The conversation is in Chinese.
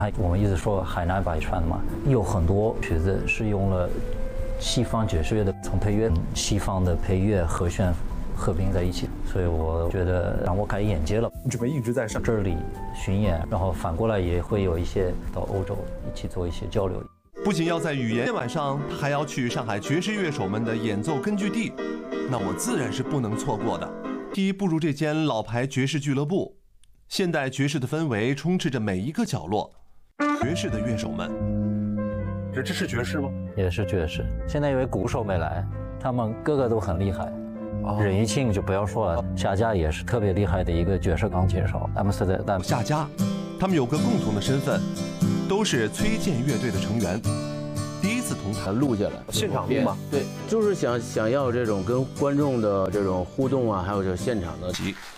我们一直说海纳百川嘛，有很多曲子是用了西方爵士乐的从配乐、西方的配乐和弦合并在一起，所以我觉得让我开眼界了。 你准备一直在上这里巡演，然后反过来也会有一些到欧洲一起做一些交流。 不仅要在语言晚上，他还要去上海爵士乐手们的演奏根据地，那我自然是不能错过的。一步入这间老牌爵士俱乐部，现代爵士的氛围充斥着每一个角落。爵士的乐手们， 这是爵士吗？ 也是爵士。现在因为鼓手没来，他们个个都很厉害。任一庆就不要说了，夏家也是特别厉害的一个爵士钢琴手。 夏家，他们有个共同的身份，都是崔健乐队的成员。第一次同台录下来， 现场录吗？ 对，就是想要这种跟观众的这种互动啊，还有就现场的。